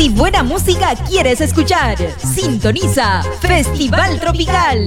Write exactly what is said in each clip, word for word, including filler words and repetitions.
Si buena música quieres escuchar, sintoniza Festival Tropical.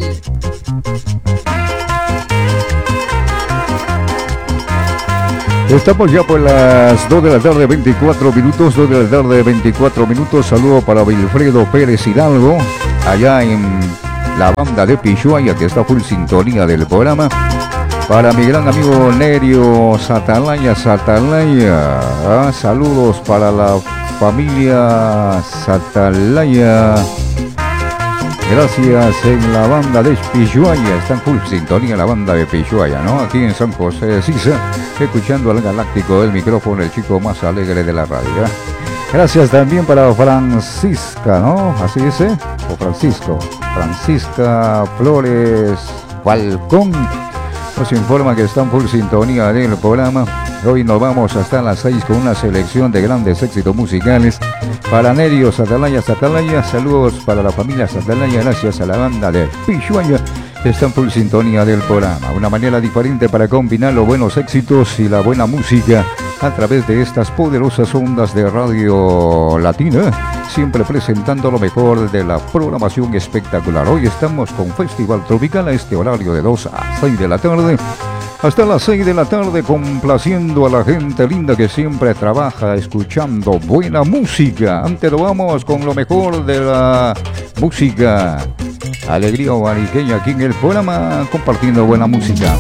Estamos ya por las dos de la tarde, veinticuatro minutos, dos de la tarde, veinticuatro minutos. Saludo para Wilfredo Pérez Hidalgo, allá en la banda de Pishuaya, que está full sintonía del programa. Para mi gran amigo Nerio Satalaya, Satalaya. Ah, saludos para la familia Satalaya. Gracias en la banda de Pishuaya, está en full sintonía la banda de Pishuaya, ¿no? Aquí en San José de Sisa, escuchando al galáctico del micrófono, el chico más alegre de la radio, ¿eh? Gracias también para Francisca, ¿no? Así dice, o Francisco, Francisca Flores Falcón, nos informa que está en full sintonía del programa. Hoy nos vamos hasta las seis con una selección de grandes éxitos musicales. Para Nerio Satalaya, Satalaya, saludos para la familia Satalaya, gracias a la banda de Pishuaya, que está en full sintonía del programa. Una manera diferente para combinar los buenos éxitos y la buena música a través de estas poderosas ondas de Radio Latina, siempre presentando lo mejor de la programación espectacular. Hoy estamos con Festival Tropical a este horario de dos a seis de la tarde. Hasta las seis de la tarde, complaciendo a la gente linda que siempre trabaja escuchando buena música. Antes lo vamos con lo mejor de la música. Alegría guariqueña aquí en el programa, compartiendo buena música.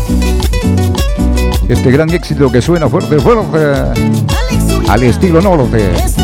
Este gran éxito que suena fuerte, fuerte, al estilo norte.